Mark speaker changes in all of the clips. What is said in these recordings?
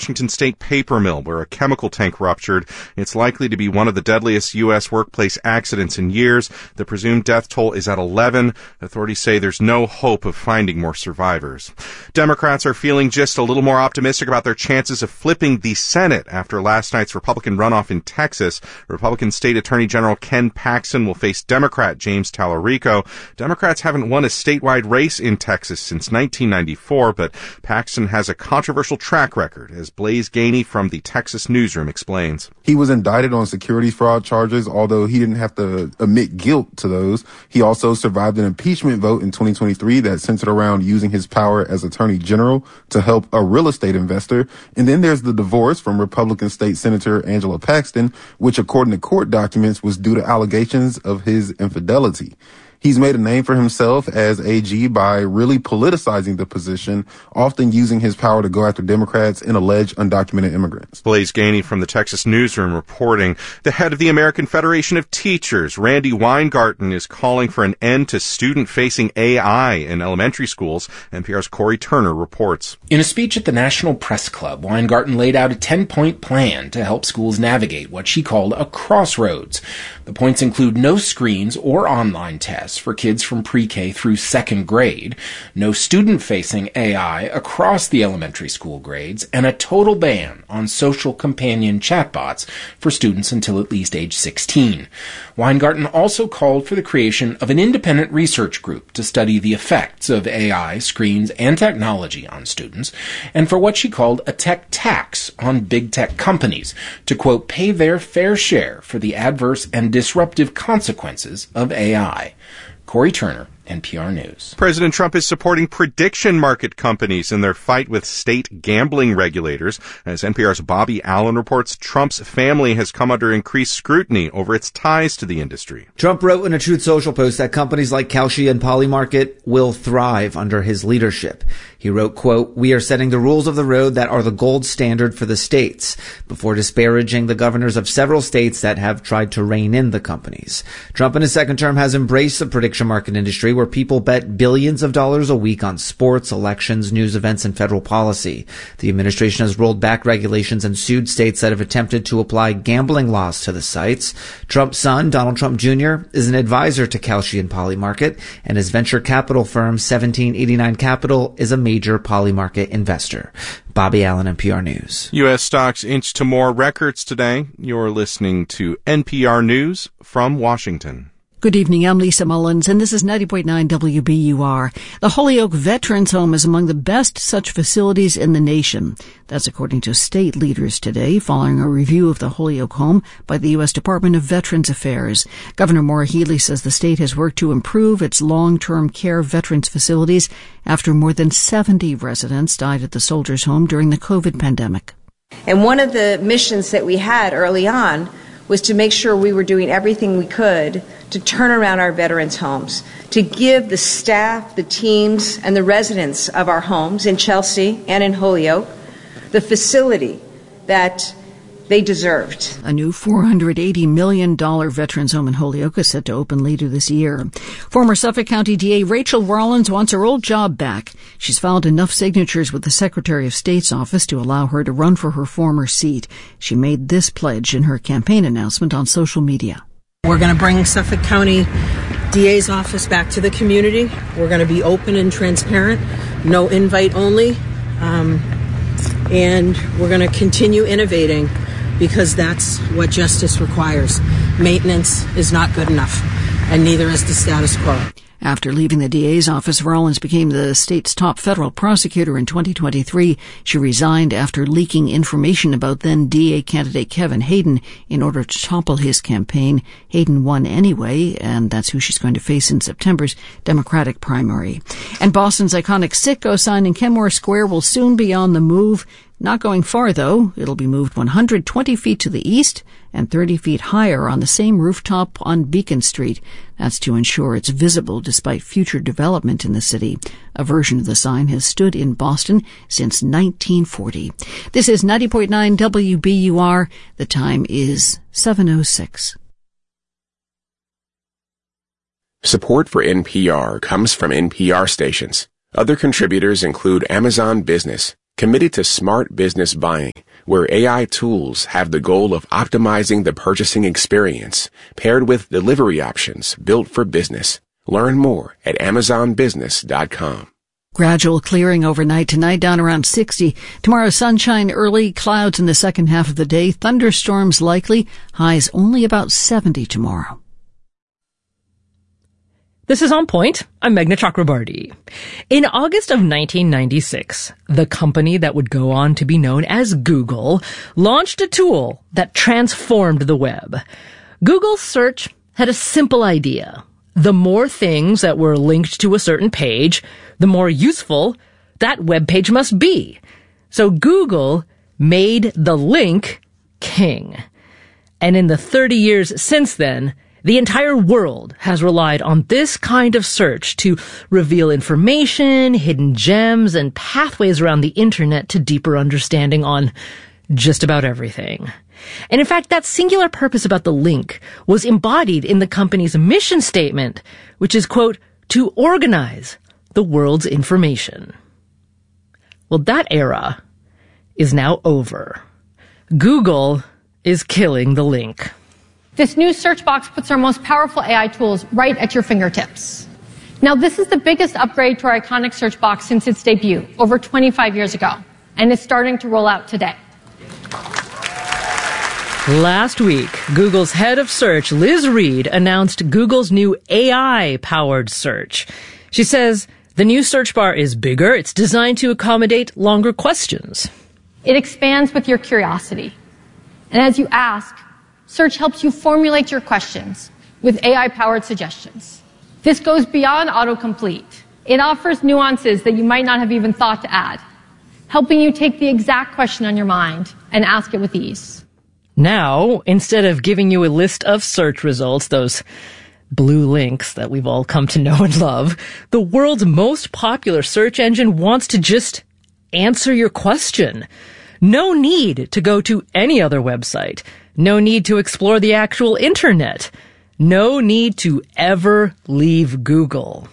Speaker 1: Washington State paper mill where a chemical tank ruptured. It's likely to be one of the deadliest U.S. workplace accidents in years. The presumed death toll is at 11. Authorities say there's no hope of finding more survivors. Democrats are feeling just a little more optimistic about their chances of flipping the Senate after last night's Republican runoff in Texas. Republican State Attorney General Ken Paxton will face Democrat James Tallarico. Democrats haven't won a statewide race in Texas since 1994, but Paxton has a controversial track record, as Blaise Gainey from the Texas Newsroom explains.
Speaker 2: He was indicted on securities fraud charges, although he didn't have to admit guilt to those. He also survived an impeachment vote in 2023 that centered around using his power as Attorney General to help a real estate investor. And then there's the divorce from Republican State Senator Angela Paxton, which according to court documents was due to allegations of his infidelity. He's made a name for himself as AG by really politicizing the position, often using his power to go after Democrats and alleged undocumented immigrants.
Speaker 1: Blaise Gainey from the Texas Newsroom reporting. The head of the American Federation of Teachers, Randy Weingarten, is calling for an end to student-facing AI in elementary schools. NPR's Corey Turner reports.
Speaker 3: In a speech at the National Press Club, Weingarten laid out a 10-point plan to help schools navigate what she called a crossroads. The points include no screens or online tests for kids from pre-K through second grade, no student-facing AI across the elementary school grades, and a total ban on social companion chatbots for students until at least age 16. Weingarten also called for the creation of an independent research group to study the effects of AI, screens, and technology on students, and for what she called a tech tax on big tech companies to, quote, pay their fair share for the adverse and disruptive consequences of AI. Corey Turner, NPR News.
Speaker 1: President Trump is supporting prediction market companies in their fight with state gambling regulators. As NPR's Bobby Allen reports, Trump's family has come under increased scrutiny over its ties to the industry.
Speaker 4: Trump wrote in a Truth Social post that companies like Kalshi and Polymarket will thrive under his leadership. He wrote, quote, "We are setting the rules of the road that are the gold standard for the states," before disparaging the governors of several states that have tried to rein in the companies. Trump in his second term has embraced the prediction market industry where people bet billions of dollars a week on sports, elections, news events, and federal policy. The administration has rolled back regulations and sued states that have attempted to apply gambling laws to the sites. Trump's son, Donald Trump Jr., is an advisor to Kalshi and Polymarket, and his venture capital firm, 1789 Capital, is a major Polymarket investor. Bobby Allen, NPR News.
Speaker 1: U.S. stocks inch to more records today. You're listening to NPR News from Washington.
Speaker 5: Good evening, I'm Lisa Mullins, and this is 90.9 WBUR. The Holyoke Veterans Home is among the best such facilities in the nation. That's according to state leaders today, following a review of the Holyoke home by the U.S. Department of Veterans Affairs. Governor Maura Healey says the state has worked to improve its long-term care veterans facilities after more than 70 residents died at the Soldiers' Home during the COVID pandemic.
Speaker 6: And one of the missions that we had early on was to make sure we were doing everything we could to turn around our veterans' homes, to give the staff, the teams, and the residents of our homes in Chelsea and in Holyoke the facility that they deserved.
Speaker 5: A new $480 million veterans home in Holyoke is set to open later this year. Former Suffolk County DA Rachel Rollins wants her old job back. She's filed enough signatures with the Secretary of State's office to allow her to run for her former seat. She made this pledge in her campaign announcement on social media.
Speaker 7: We're going to bring Suffolk County DA's office back to the community. We're going to be open and transparent, no invite only, and we're going to continue innovating because that's what justice requires. Maintenance is not good enough, and neither is the status quo.
Speaker 5: After leaving the DA's office, Rollins became the state's top federal prosecutor in 2023. She resigned after leaking information about then DA candidate Kevin Hayden in order to topple his campaign. Hayden won anyway, and that's who she's going to face in September's Democratic primary. And Boston's iconic Citgo sign in Kenmore Square will soon be on the move. Not going far, though. It'll be moved 120 feet to the east and 30 feet higher on the same rooftop on Beacon Street. That's to ensure it's visible despite future development in the city. A version of the sign has stood in Boston since 1940. This is 90.9 WBUR. The time is 7:06.
Speaker 8: Support for NPR comes from NPR stations. Other contributors include Amazon Business, committed to smart business buying, where AI tools have the goal of optimizing the purchasing experience, paired with delivery options built for business. Learn more at AmazonBusiness.com.
Speaker 5: Gradual clearing overnight. Tonight down around 60. Tomorrow sunshine early, clouds in the second half of the day. Thunderstorms likely. Highs only about 70 tomorrow.
Speaker 9: This is On Point. I'm Meghna Chakrabarty. In August of 1996, the company that would go on to be known as Google launched a tool that transformed the web. Google Search had a simple idea. The more things that were linked to a certain page, the more useful that web page must be. So Google made the link king. And in the 30 years since then, the entire world has relied on this kind of search to reveal information, hidden gems, and pathways around the internet to deeper understanding on just about everything. And in fact, that singular purpose about the link was embodied in the company's mission statement, which is, quote, to organize the world's information. Well, that era is now over. Google is killing the link.
Speaker 10: This new search box puts our most powerful AI tools right at your fingertips. Now, this is the biggest upgrade to our iconic search box since its debut over 25 years ago, and it's starting to roll out today.
Speaker 9: Last week, Google's head of search, Liz Reed, announced Google's new AI-powered search. She says the new search bar is bigger. It's designed to accommodate longer questions.
Speaker 10: It expands with your curiosity. And as you ask, search helps you formulate your questions with AI-powered suggestions. This goes beyond autocomplete. It offers nuances that you might not have even thought to add, helping you take the exact question on your mind and ask it with ease.
Speaker 9: Now, instead of giving you a list of search results, those blue links that we've all come to know and love, the world's most popular search engine wants to just answer your question. No need to go to any other website. No need to explore the actual internet. No need to ever leave Google.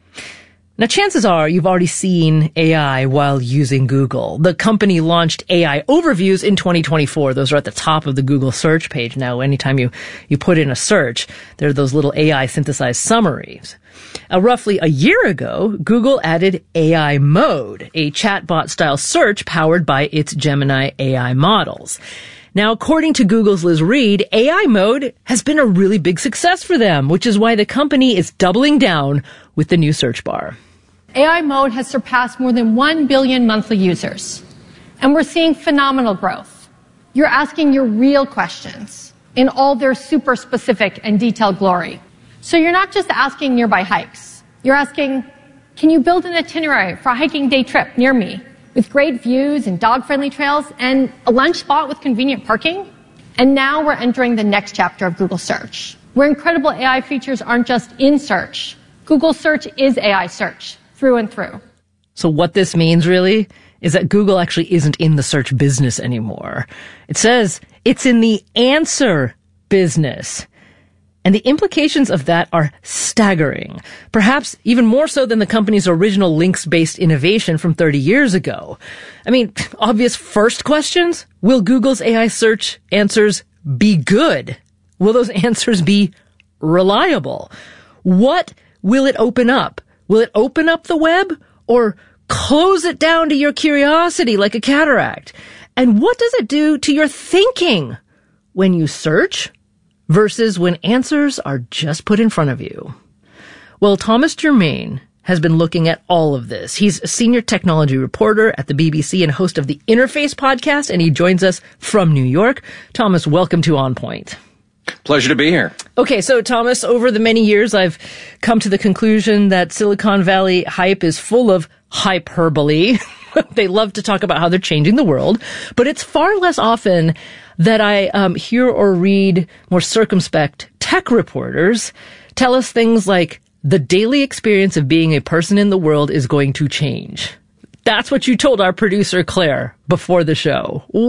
Speaker 9: Now, chances are you've already seen AI while using Google. The company launched AI overviews in 2024. Those are at the top of the Google search page. Now, anytime you put in a search, there are those little AI synthesized summaries. Roughly a year ago, Google added AI Mode, a chatbot-style search powered by its Gemini AI models. Now, according to Google's Liz Reed, AI Mode has been a really big success for them, which is why the company is doubling down with the new search bar.
Speaker 10: AI Mode has surpassed more than 1 billion monthly users, and we're seeing phenomenal growth. You're asking your real questions in all their super specific and detailed glory. So you're not just asking nearby hikes. You're asking, can you build an itinerary for a hiking day trip near me with great views and dog-friendly trails and a lunch spot with convenient parking? And now we're entering the next chapter of Google Search, where incredible AI features aren't just in search. Google Search is AI search, through and through.
Speaker 9: So what this means really is that Google actually isn't in the search business anymore. It says it's in the answer business. And the implications of that are staggering, perhaps even more so than the company's original links-based innovation from 30 years ago. I mean, obvious first questions. Will Google's AI search answers be good? Will those answers be reliable? What will it open up? Will it open up the web or close it down to your curiosity like a cataract? And what does it do to your thinking when you search versus when answers are just put in front of you? Well, Thomas Germain has been looking at all of this. He's a senior technology reporter at the BBC and host of the Interface podcast, and he joins us from New York. Thomas, welcome to On Point.
Speaker 11: Pleasure to be here.
Speaker 9: Okay, so Thomas, over the many years, I've come to the conclusion that Silicon Valley hype is full of hyperbole. They love to talk about how they're changing the world, but it's far less often that I hear or read more circumspect tech reporters tell us things like the daily experience of being a person in the world is going to change. That's what you told our producer, Claire, before the show.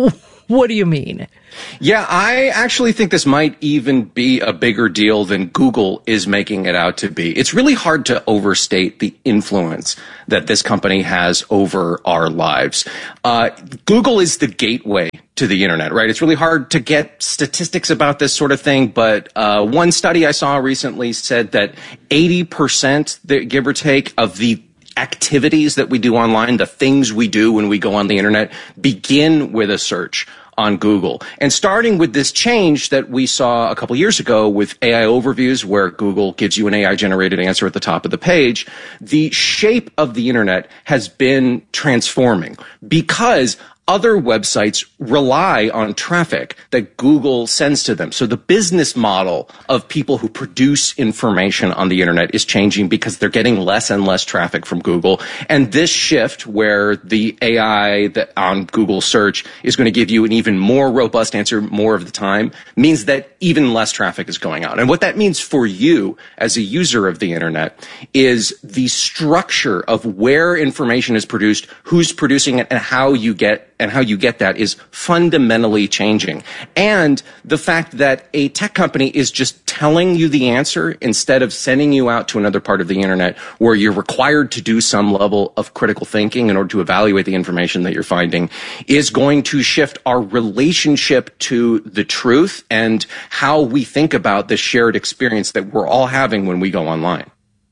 Speaker 9: What do you mean?
Speaker 11: Yeah, I actually think this might even be a bigger deal than Google is making it out to be. It's really hard to overstate the influence that this company has over our lives. Google is the gateway to the internet, right? It's really hard to get statistics about this sort of thing, but one study I saw recently said that 80%, give or take, of the activities that we do online, the things we do when we go on the internet, begin with a search on Google. And starting with this change that we saw a couple years ago with AI overviews, where Google gives you an AI generated answer at the top of the page, the shape of the internet has been transforming because other websites rely on traffic that Google sends to them. So the business model of people who produce information on the internet is changing because they're getting less and less traffic from Google. And this shift where the AI that on Google search is going to give you an even more robust answer more of the time means that even less traffic is going out. And what that means for you as a user of the internet is the structure of where information is produced, who's producing it, and how you get that is fundamentally changing. And the fact that a tech company is just telling you the answer instead of sending you out to another part of the internet where you're required to do some level of critical thinking in order to evaluate the information that you're finding is going to shift our relationship to the truth and how we think about the shared experience that we're all having when we go online.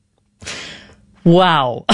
Speaker 9: Wow.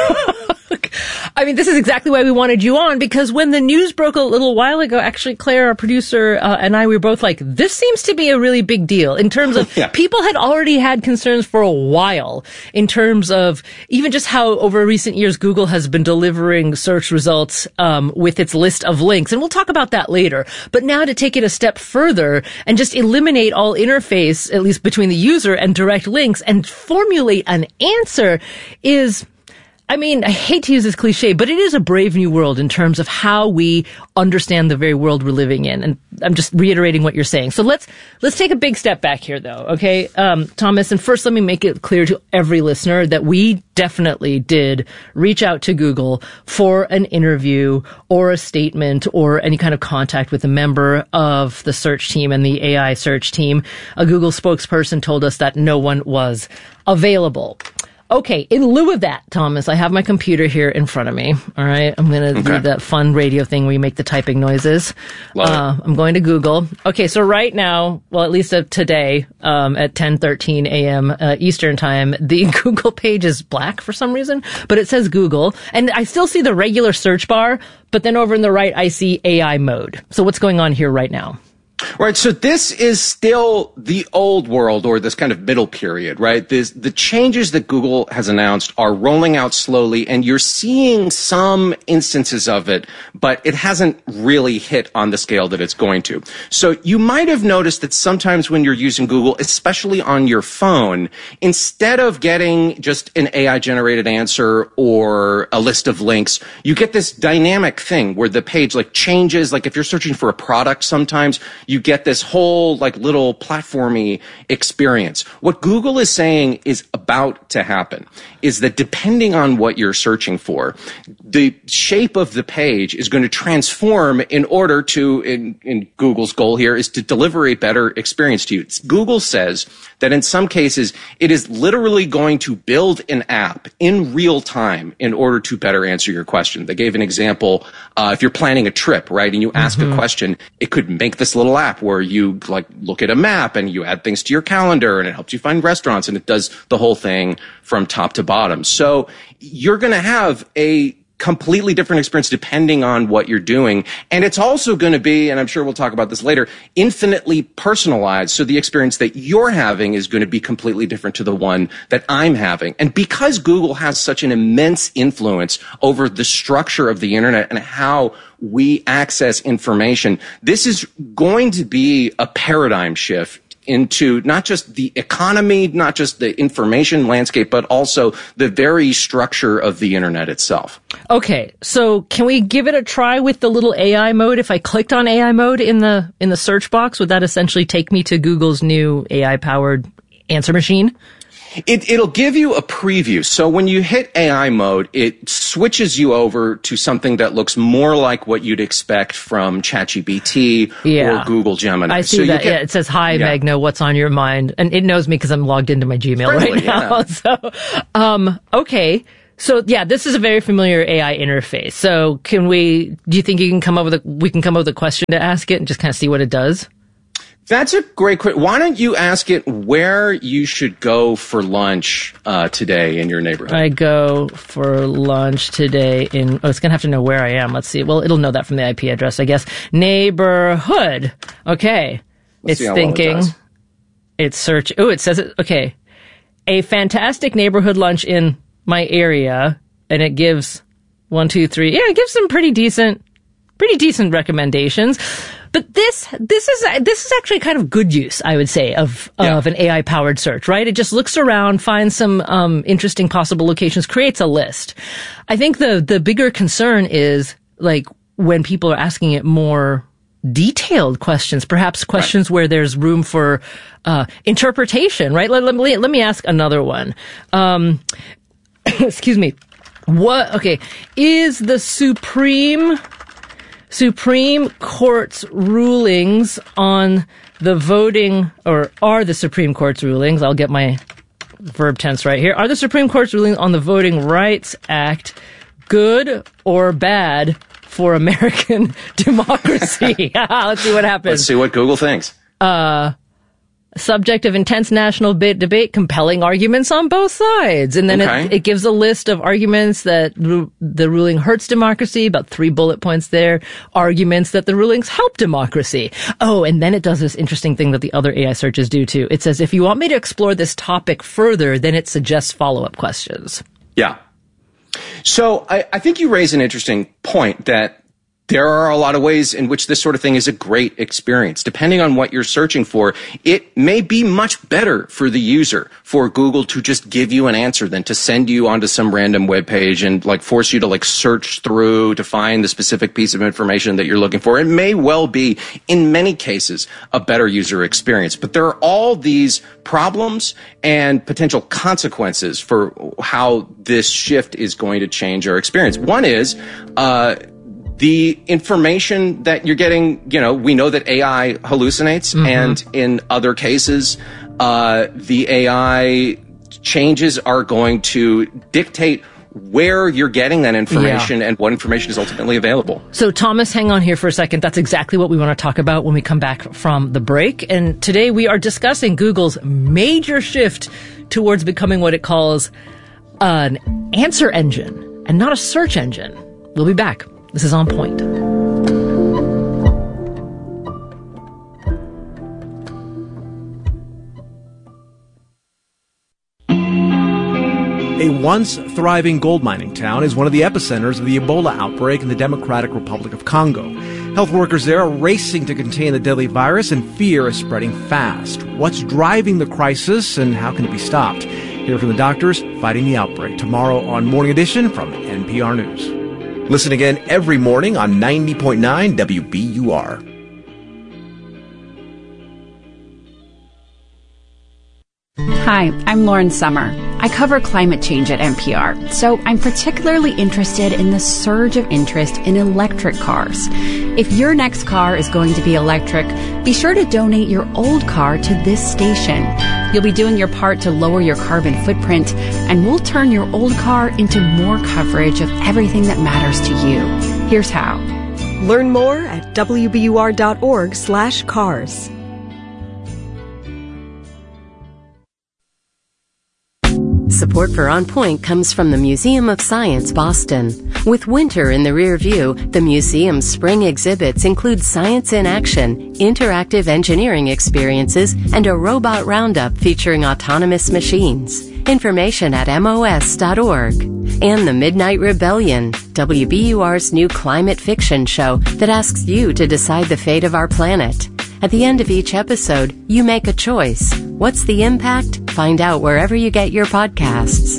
Speaker 9: I mean, this is exactly why we wanted you on, because when the news broke a little while ago, actually, Claire, our producer, and I, we were both like, this seems to be a really big deal in terms of people had already had concerns for a while in terms of even just how over recent years Google has been delivering search results with its list of links. And we'll talk about that later. But now to take it a step further and just eliminate all interface, at least between the user and direct links, and formulate an answer is... I mean, I hate to use this cliche, but it is a brave new world in terms of how we understand the very world we're living in. And I'm just reiterating what you're saying. So let's take a big step back here, though. Okay, Thomas, and first let me make it clear to every listener that we definitely did reach out to Google for an interview or a statement or any kind of contact with a member of the search team and the AI search team. A Google spokesperson told us that no one was available. Okay, in lieu of that, Thomas, I have my computer here in front of me. All right, I'm going to do that fun radio thing where you make the typing noises. I'm going to Google. Okay, so right now, well, at least today, at 10:13 a.m. Eastern time, the Google page is black for some reason, but it says Google, and I still see the regular search bar, but then over in the right, I see AI mode. So what's going on here right now?
Speaker 11: Right. So this is still the old world, or this kind of middle period, right? The changes that Google has announced are rolling out slowly, and you're seeing some instances of it, but it hasn't really hit on the scale that it's going to. So you might have noticed that sometimes when you're using Google, especially on your phone, instead of getting just an AI generated answer or a list of links, you get this dynamic thing where the page like changes. Like if you're searching for a product, sometimes you get this whole like little platformy experience. What Google is saying is about to happen is that depending on what you're searching for, the shape of the page is going to transform in order to, in Google's goal here is to deliver a better experience to you. Google says that in some cases, it is literally going to build an app in real time in order to better answer your question. They gave an example, if you're planning a trip, right, and you ask a question, it could make this little app where you like look at a map and you add things to your calendar and it helps you find restaurants and it does the whole thing from top to bottom. So you're going to have a completely different experience depending on what you're doing. And it's also going to be, and I'm sure we'll talk about this later, infinitely personalized. So the experience that you're having is going to be completely different to the one that I'm having. And because Google has such an immense influence over the structure of the internet and how we access information, this is going to be a paradigm shift into not just the economy, not just the information landscape, but also the very structure of the internet itself.
Speaker 9: Okay, so can we give it a try with the little AI mode? If I clicked on AI mode in the search box, would that essentially take me to Google's new AI-powered answer machine?
Speaker 11: It'll give you a preview. So when you hit AI mode, it switches you over to something that looks more like what you'd expect from ChatGPT or Google Gemini.
Speaker 9: I see that. It says, "Hi, Magna, what's on your mind?" And it knows me because I'm logged into my Gmail right now. So, okay. So this is a very familiar AI interface. So do you think we can come up with a question to ask it and just kind of see what it does?
Speaker 11: That's a great question. Why don't you ask it where you should go for lunch today in your neighborhood?
Speaker 9: I go for lunch today it's going to have to know where I am. Let's see. Well, it'll know that from the IP address, I guess. Neighborhood. Okay.
Speaker 11: Let's
Speaker 9: it's thinking.
Speaker 11: Well
Speaker 9: it's search. Oh, it says it. Okay. A fantastic neighborhood lunch in my area. And it gives 1, 2, 3. Yeah, it gives some pretty decent recommendations. But this is actually kind of good use, I would say, of an AI powered search, right? It just looks around, finds some interesting possible locations, creates a list. I think the bigger concern is like when people are asking it more detailed questions, perhaps questions where there's room for interpretation, right? Let me ask another one. Excuse me. Is the Supreme Court's rulings on the voting, or are the Supreme Court's rulings, I'll get my verb tense right here, are the Supreme Court's rulings on the Voting Rights Act good or bad for American democracy? Let's see what happens.
Speaker 11: Let's see what Google thinks.
Speaker 9: Subject of intense national debate, compelling arguments on both sides. And then it gives a list of arguments that the ruling hurts democracy, about 3 bullet points there. Arguments that the rulings help democracy. Oh, and then it does this interesting thing that the other AI searches do too. It says, if you want me to explore this topic further, then it suggests follow-up questions.
Speaker 11: Yeah. So I think you raise an interesting point that there are a lot of ways in which this sort of thing is a great experience. Depending on what you're searching for, it may be much better for the user for Google to just give you an answer than to send you onto some random web page and like force you to like search through to find the specific piece of information that you're looking for. It may well be, in many cases, a better user experience. But there are all these problems and potential consequences for how this shift is going to change our experience. One is, the information that you're getting, we know that AI hallucinates, and in other cases, the AI changes are going to dictate where you're getting that information and what information is ultimately available.
Speaker 9: So, Thomas, hang on here for a second. That's exactly what we want to talk about when we come back from the break. And today we are discussing Google's major shift towards becoming what it calls an answer engine and not a search engine. We'll be back. This is On Point.
Speaker 12: A once thriving gold mining town is one of the epicenters of the Ebola outbreak in the Democratic Republic of Congo. Health workers there are racing to contain the deadly virus, and fear is spreading fast. What's driving the crisis, and how can it be stopped? Hear from the doctors fighting the outbreak tomorrow on Morning Edition from NPR News. Listen again every morning on 90.9 WBUR.
Speaker 13: Hi, I'm Lauren Summer. I cover climate change at NPR, so I'm particularly interested in the surge of interest in electric cars. If your next car is going to be electric, be sure to donate your old car to this station. You'll be doing your part to lower your carbon footprint, and we'll turn your old car into more coverage of everything that matters to you. Here's how.
Speaker 14: Learn more at wbur.org/cars.
Speaker 15: Support for On Point comes from the Museum of Science, Boston. With winter in the rear view, the museum's spring exhibits include science in action, interactive engineering experiences, and a robot roundup featuring autonomous machines. Information at MOS.org. And The Midnight Rebellion, WBUR's new climate fiction show that asks you to decide the fate of our planet. At the end of each episode, you make a choice. What's the impact? Find out wherever you get your podcasts.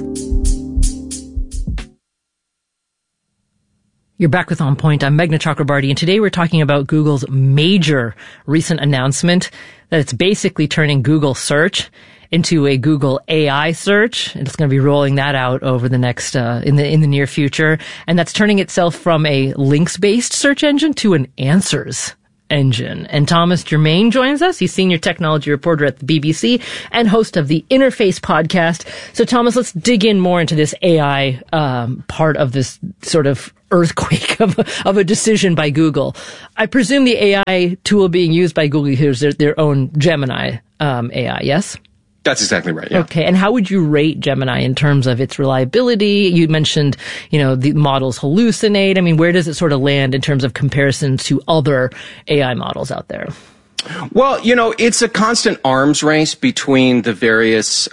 Speaker 9: You're back with On Point. I'm Meghna Chakrabarty, and today we're talking about Google's major recent announcement that it's basically turning Google search into a Google AI search. It's going to be rolling that out over the next, in the near future. And that's turning itself from a links-based search engine to an answers engine. And Thomas Germain joins us. He's senior technology reporter at the BBC and host of the Interface podcast. So Thomas, let's dig in more into this AI part of this sort of earthquake of a decision by Google. I presume the AI tool being used by Google here is their own Gemini AI, yes?
Speaker 11: That's exactly right, yeah.
Speaker 9: Okay, and how would you rate Gemini in terms of its reliability? You mentioned, the models hallucinate. I mean, where does it sort of land in terms of comparison to other AI models out there?
Speaker 11: Well, it's a constant arms race between the various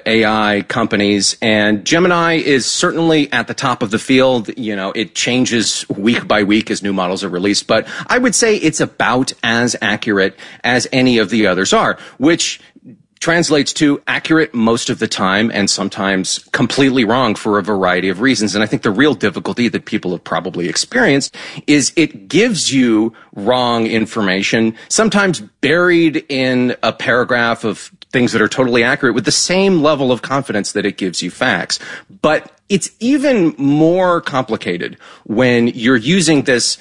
Speaker 11: AI companies, and Gemini is certainly at the top of the field. It changes week by week as new models are released, but I would say it's about as accurate as any of the others are, which translates to accurate most of the time and sometimes completely wrong for a variety of reasons. And I think the real difficulty that people have probably experienced is it gives you wrong information, sometimes buried in a paragraph of things that are totally accurate with the same level of confidence that it gives you facts. But it's even more complicated when you're using this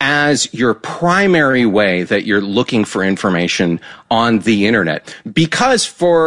Speaker 11: as your primary way that you're looking for information on the internet. Because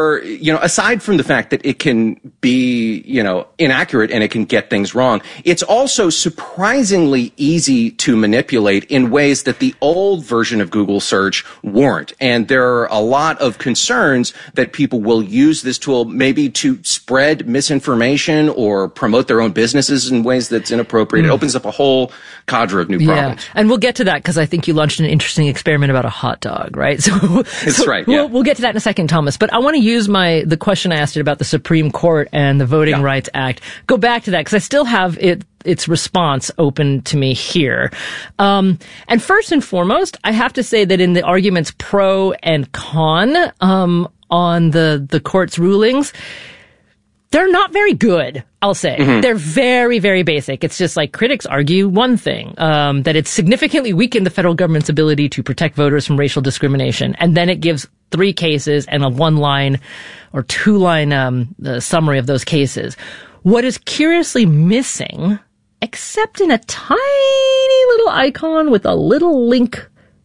Speaker 11: aside from the fact that it can be, inaccurate and it can get things wrong, it's also surprisingly easy to manipulate in ways that the old version of Google search weren't. And there are a lot of concerns that people will use this tool maybe to spread misinformation or promote their own businesses in ways that's inappropriate. It opens up a whole cadre of new problems.
Speaker 9: Yeah. And we'll get to that because I think you launched an interesting experiment about a hot dog, right?
Speaker 11: That's right. Yeah.
Speaker 9: We'll get to that in a second, Thomas. But I want to use the question I asked it about the Supreme Court and the Voting Rights Act. Go back to that because I still have its response open to me here. And first and foremost, I have to say that in the arguments pro and con on the court's rulings, they're not very good, I'll say. Mm-hmm. They're very, very basic. It's just like critics argue one thing, that it's significantly weakened the federal government's ability to protect voters from racial discrimination. And then it gives 3 cases and a 1-line or 2-line summary of those cases. What is curiously missing, except in a tiny little icon with a little link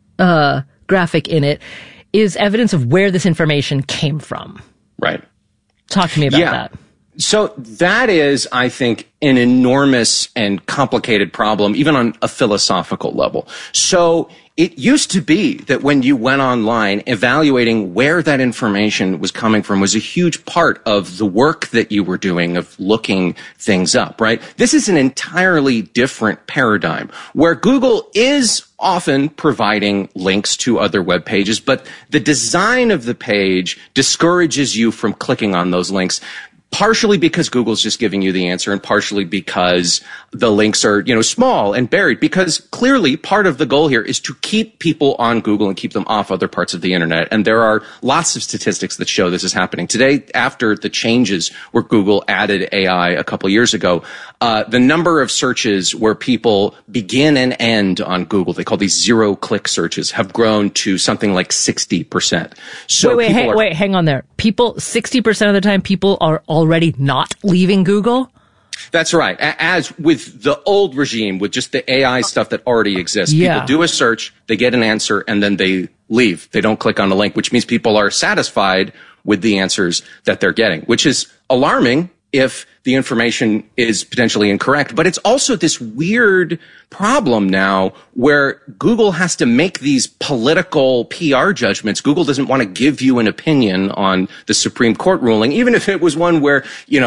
Speaker 9: graphic in it, is evidence of where this information came from.
Speaker 11: Right.
Speaker 9: Talk to me about that.
Speaker 11: So that is, I think, an enormous and complicated problem, even on a philosophical level. So it used to be that when you went online, evaluating where that information was coming from was a huge part of the work that you were doing of looking things up, right? This is an entirely different paradigm where Google is often providing links to other web pages, but the design of the page discourages you from clicking on those links. Partially because Google's just giving you the answer and partially because the links are, small and buried, because clearly part of the goal here is to keep people on Google and keep them off other parts of the internet. And there are lots of statistics that show this is happening. Today, after the changes where Google added AI a couple years ago, the number of searches where people begin and end on Google, they call these zero-click searches, have grown to something like 60%. So
Speaker 9: wait, hang on there. 60% of the time people are already not leaving Google?
Speaker 11: That's right. As with the old regime, with just the AI stuff that already exists, people do a search, they get an answer, and then they leave. They don't click on a link, which means people are satisfied with the answers that they're getting, which is alarming if the information is potentially incorrect. But it's also this weird problem now where Google has to make these political PR judgments. Google doesn't want to give you an opinion on the Supreme Court ruling, even if it was one where,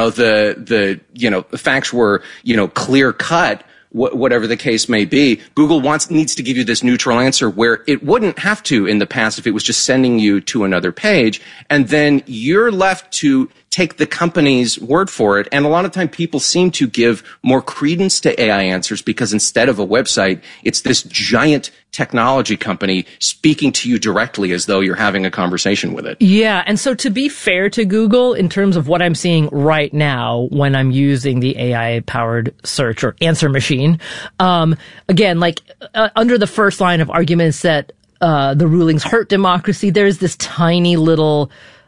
Speaker 11: the facts were, clear cut. Whatever the case may be, Google needs to give you this neutral answer where it wouldn't have to in the past if it was just sending you to another page. And then you're left to take the company's word for it. And a lot of time people seem to give more credence to AI answers because instead of a website, it's this giant technology company speaking to you directly as though you're having a conversation with it.
Speaker 9: Yeah. And so to be fair to Google, in terms of what I'm seeing right now when I'm using the AI-powered search or answer machine, again, under the first line of arguments that the rulings hurt democracy, there's this tiny little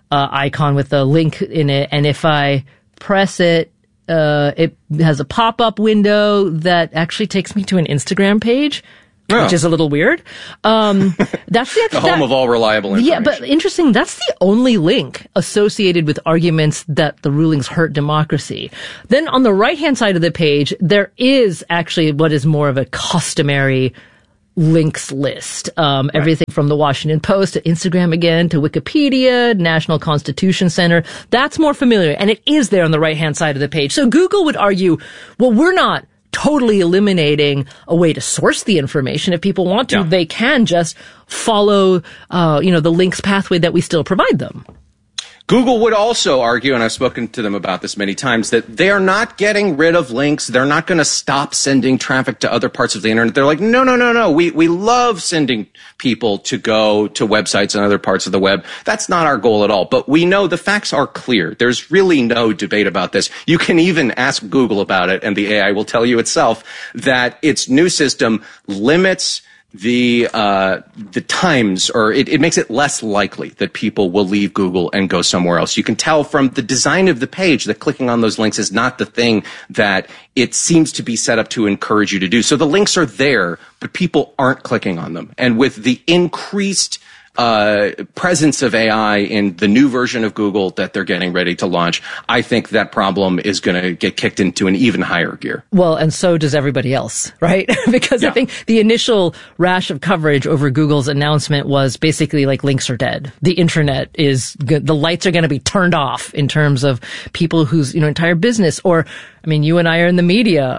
Speaker 9: icon with a link in it. And if I press it, it has a pop-up window that actually takes me to an Instagram page. Which is a little weird. That's
Speaker 11: the home of all reliable information.
Speaker 9: Yeah, but interesting. That's the only link associated with arguments that the rulings hurt democracy. Then on the right-hand side of the page, there is actually what is more of a customary links list. Everything from the Washington Post to Instagram again to Wikipedia, National Constitution Center. That's more familiar, and it is there on the right-hand side of the page. So Google would argue, well, we're not totally eliminating a way to source the information. If people want to, they can just follow, the links pathway that we still provide them.
Speaker 11: Google would also argue, and I've spoken to them about this many times, that they are not getting rid of links. They're not going to stop sending traffic to other parts of the internet. They're like, no. We love sending people to go to websites and other parts of the web. That's not our goal at all. But we know the facts are clear. There's really no debate about this. You can even ask Google about it, and the AI will tell you itself that its new system limits the times, or it makes it less likely that people will leave Google and go somewhere else. You can tell from the design of the page that clicking on those links is not the thing that it seems to be set up to encourage you to do. So the links are there, but people aren't clicking on them. And with the increased presence of AI in the new version of Google that they're getting ready to launch, I think that problem is going to get kicked into an even higher gear.
Speaker 9: Well, and so does everybody else, right? Because I think the initial rash of coverage over Google's announcement was basically like links are dead. The internet the lights are going to be turned off in terms of people whose, entire business, or, you and I are in the media.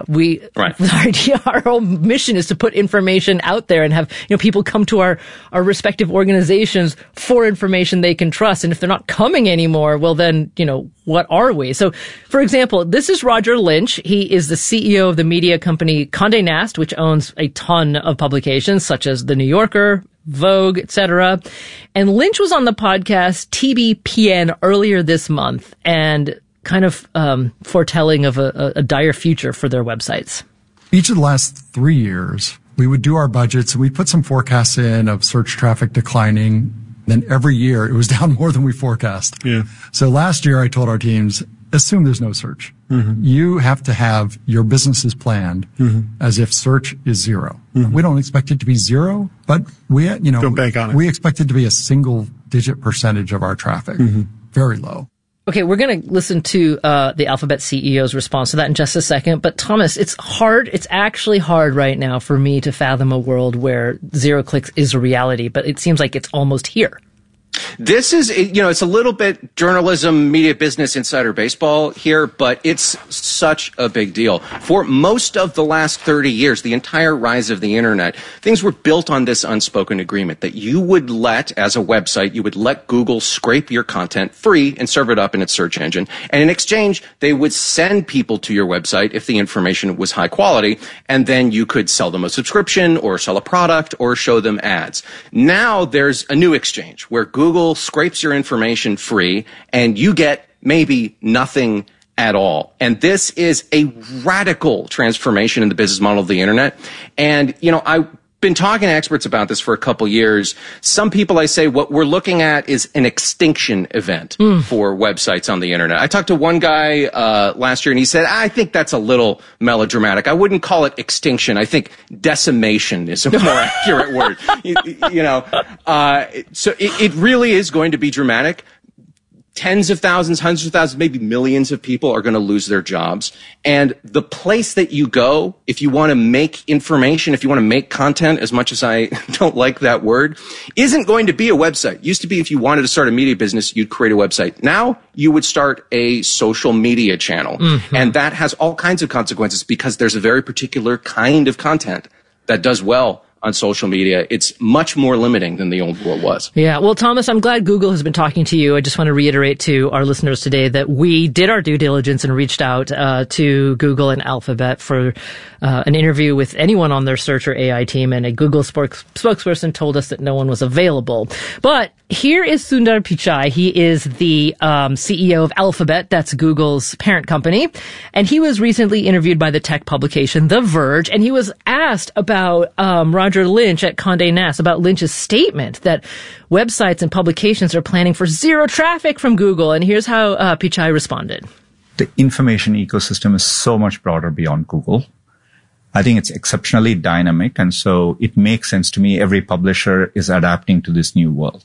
Speaker 9: Our whole mission is to put information out there and have, people come to our respective organizations for information they can trust. And if they're not coming anymore, well then, what are we? So, for example, this is Roger Lynch. He is the CEO of the media company Condé Nast, which owns a ton of publications such as The New Yorker, Vogue, etc. And Lynch was on the podcast TBPN earlier this month and kind of foretelling of a dire future for their websites.
Speaker 16: Each of the last 3 years, we would do our budgets and we'd put some forecasts in of search traffic declining. Then every year it was down more than we forecast. Yeah. So last year I told our teams, assume there's no search. Mm-hmm. You have to have your businesses planned as if search is zero. Mm-hmm. We don't expect it to be zero, but don't bank on it. We expect it to be a single digit percentage of our traffic. Mm-hmm. Very low.
Speaker 9: Okay, we're going to listen to the Alphabet CEO's response to that in just a second. But Thomas, it's hard. It's actually hard right now for me to fathom a world where zero clicks is a reality, but it seems like it's almost here.
Speaker 11: This is, it's a little bit journalism, media, business, insider baseball here, but it's such a big deal. For most of the last 30 years, the entire rise of the internet, things were built on this unspoken agreement that you would as a website, you would let Google scrape your content free and serve it up in its search engine. And in exchange, they would send people to your website if the information was high quality, and then you could sell them a subscription or sell a product or show them ads. Now there's a new exchange where Google scrapes your information free and you get maybe nothing at all. And this is a radical transformation in the business model of the internet. And, I've been talking to experts about this for a couple years. Some people, I say, what we're looking at is an extinction event for websites on the internet. I talked to one guy last year and he said, I think that's a little melodramatic. I wouldn't call it extinction. I think decimation is a more accurate word. So it really is going to be dramatic. Tens of thousands, hundreds of thousands, maybe millions of people are going to lose their jobs. And the place that you go, if you want to make information, if you want to make content, as much as I don't like that word, isn't going to be a website. Used to be if you wanted to start a media business, you'd create a website. Now you would start a social media channel. Mm-hmm. And that has all kinds of consequences because there's a very particular kind of content that does well on social media. It's much more limiting than the old world was.
Speaker 9: Yeah. Well, Thomas, I'm glad Google has been talking to you. I just want to reiterate to our listeners today that we did our due diligence and reached out to Google and Alphabet for an interview with anyone on their search or AI team, and a Google spokesperson told us that no one was available. But here is Sundar Pichai. He is the CEO of Alphabet. That's Google's parent company. And he was recently interviewed by the tech publication The Verge, and he was asked about Roger Roger Lynch at Condé Nast about Lynch's statement that websites and publications are planning for zero traffic from Google. And here's how Pichai responded.
Speaker 17: The information ecosystem is so much broader beyond Google. I think it's exceptionally dynamic, and so it makes sense to me every publisher is adapting to this new world.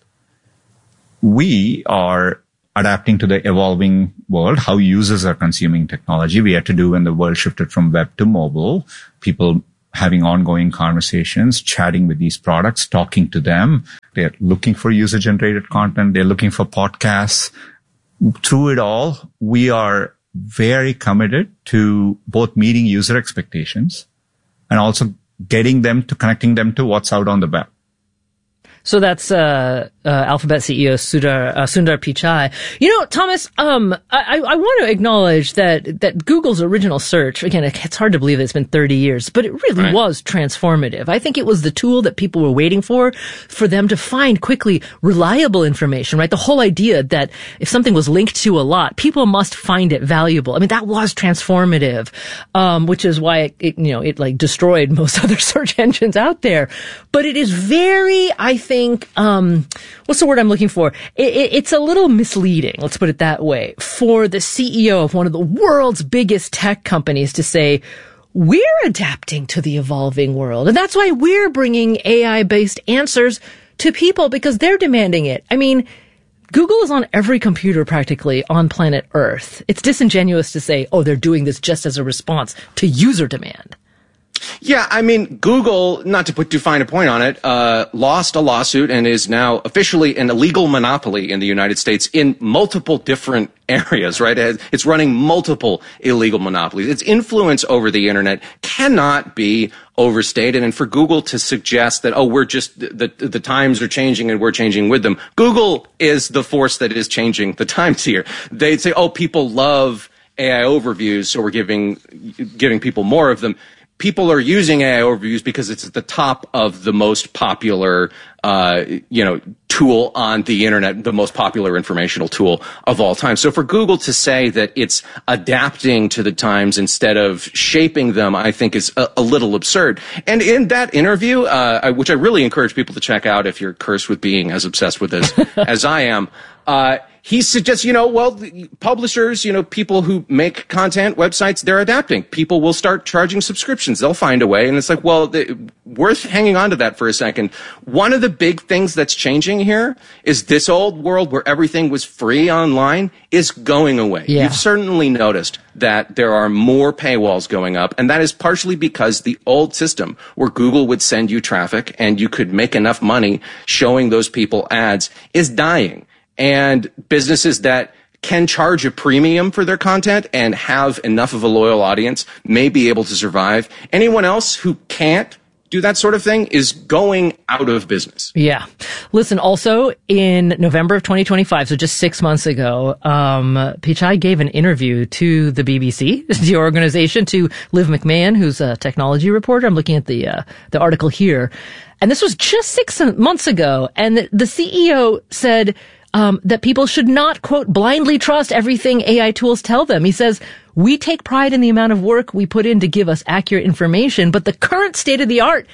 Speaker 17: We are adapting to the evolving world, how users are consuming technology. We had to do when the world shifted from web to mobile, people having ongoing conversations, chatting with these products, talking to them. They're looking for user-generated content. They're looking for podcasts. Through it all, we are very committed to both meeting user expectations and also connecting them to what's out on the web.
Speaker 9: So that's Alphabet CEO Sundar Pichai. You know, Thomas, I want to acknowledge that Google's original search, again, it's hard to believe that it's been 30 years, but it really was transformative. I think it was the tool that people were waiting for them to find quickly reliable information, right? The whole idea that if something was linked to a lot, people must find it valuable. I mean, that was transformative, which is why it like destroyed most other search engines out there. But it is very, I think, what's the word I'm looking for? It's a little misleading, let's put it that way, for the CEO of one of the world's biggest tech companies to say, we're adapting to the evolving world. And that's why we're bringing AI-based answers to people, because they're demanding it. I mean, Google is on every computer practically on planet Earth. It's disingenuous to say, oh, they're doing this just as a response to user demand.
Speaker 11: Yeah, I mean, Google, not to put too fine a point on it, lost a lawsuit and is now officially an illegal monopoly in the United States in multiple different areas, right? It's running multiple illegal monopolies. Its influence over the internet cannot be overstated. And for Google to suggest that, oh, we're just, the times are changing and we're changing with them. Google is the force that is changing the times here. They'd say, oh, people love AI overviews, so we're giving people more of them. People are using AI overviews because it's at the top of the most popular, tool on the internet, the most popular informational tool of all time. So for Google to say that it's adapting to the times instead of shaping them, I think is a little absurd. And in that interview, which I really encourage people to check out if you're cursed with being as obsessed with this as I am, he suggests, publishers, people who make content, websites, they're adapting. People will start charging subscriptions. They'll find a way. And it's like, well, worth hanging on to that for a second. One of the big things that's changing here is this old world where everything was free online is going away. Yeah. You've certainly noticed that there are more paywalls going up. And that is partially because the old system where Google would send you traffic and you could make enough money showing those people ads is dying. And businesses that can charge a premium for their content and have enough of a loyal audience may be able to survive. Anyone else who can't do that sort of thing is going out of business.
Speaker 9: Yeah. Listen, also in November of 2025, so just 6 months ago, Pichai gave an interview to the BBC, the organization, to Liv McMahon, who's a technology reporter. I'm looking at the article here. And this was just 6 months ago. And the CEO said, that people should not, quote, blindly trust everything AI tools tell them. He says, we take pride in the amount of work we put in to give us accurate information, but the current state of the art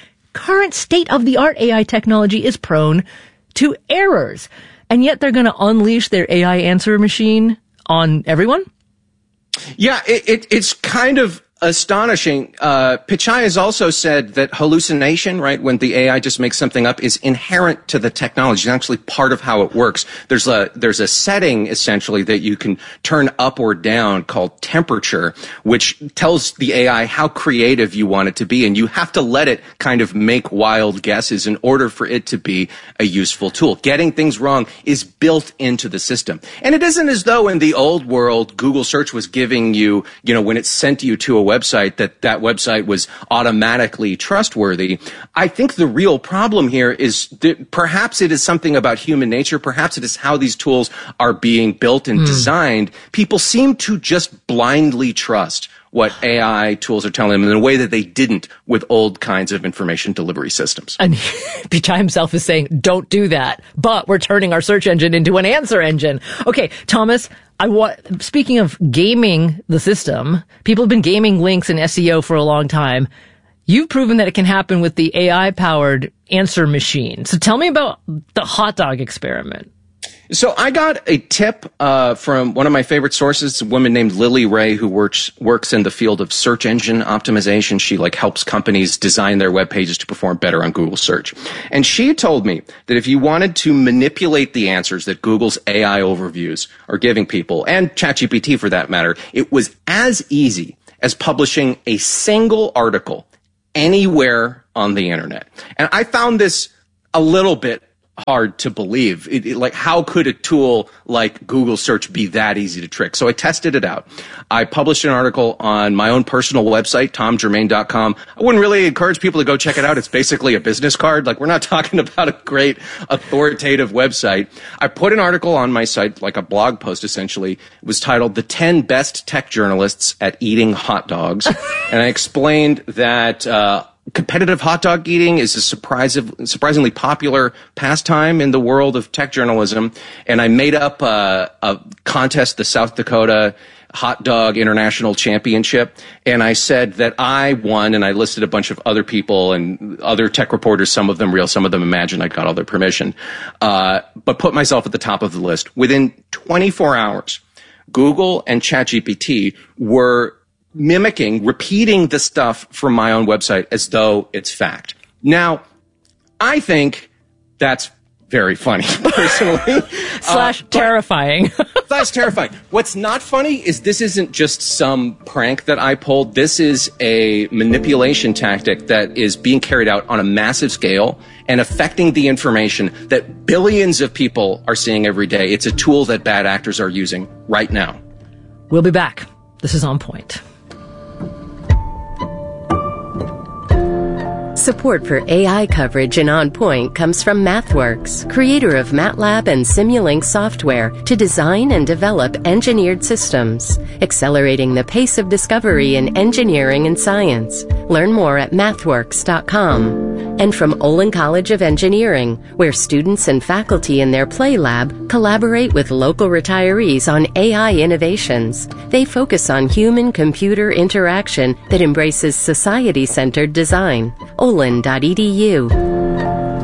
Speaker 9: AI technology is prone to errors. And yet they're going to unleash their AI answer machine on everyone?
Speaker 11: Yeah, it's kind of astonishing. Pichai has also said that hallucination, right, when the AI just makes something up, is inherent to the technology. It's actually part of how it works. There's a setting essentially that you can turn up or down called temperature, which tells the AI how creative you want it to be, and you have to let it kind of make wild guesses in order for it to be a useful tool. Getting things wrong is built into the system. And it isn't as though in the old world Google search was giving you, when it sent you to a website, that website was automatically trustworthy. I think the real problem here is that perhaps it is something about human nature. Perhaps it is how these tools are being built and designed. People seem to just blindly trust what AI tools are telling them in a way that they didn't with old kinds of information delivery systems.
Speaker 9: And Pichai himself is saying, don't do that, but we're turning our search engine into an answer engine. Okay, Thomas, speaking of gaming the system, people have been gaming links in SEO for a long time. You've proven that it can happen with the AI-powered answer machine. So tell me about the hot dog experiment.
Speaker 11: So I got a tip from one of my favorite sources, a woman named Lily Ray, who works in the field of search engine optimization. She helps companies design their web pages to perform better on Google search. And she told me that if you wanted to manipulate the answers that Google's AI overviews are giving people, and ChatGPT for that matter, it was as easy as publishing a single article anywhere on the internet. And I found this a little bit hard to believe. How could a tool like Google search be that easy to trick? So I tested it out. I published an article on my own personal website, tomgermain.com. I wouldn't really encourage people to go check it out. It's basically a business card. We're not talking about a great authoritative website. I put an article on my site, like a blog post essentially. It was titled The 10 Best Tech Journalists at Eating Hot Dogs. And I explained that, competitive hot dog eating is a surprisingly popular pastime in the world of tech journalism. And I made up a contest, the South Dakota Hot Dog International Championship. And I said that I won, and I listed a bunch of other people and other tech reporters, some of them real, some of them imagined. I got all their permission. But put myself at the top of the list. Within 24 hours, Google and ChatGPT were repeating the stuff from my own website as though it's fact. Now, I think that's very funny, personally.
Speaker 9: / terrifying.
Speaker 11: / terrifying. What's not funny is this isn't just some prank that I pulled. This is a manipulation tactic that is being carried out on a massive scale and affecting the information that billions of people are seeing every day. It's a tool that bad actors are using right now.
Speaker 9: We'll be back. This is On Point.
Speaker 15: Support for AI coverage in On Point comes from MathWorks, creator of MATLAB and Simulink software to design and develop engineered systems, accelerating the pace of discovery in engineering and science. Learn more at mathworks.com. And from Olin College of Engineering, where students and faculty in their Play Lab collaborate with local retirees on AI innovations. They focus on human-computer interaction that embraces society-centered design. olin.edu.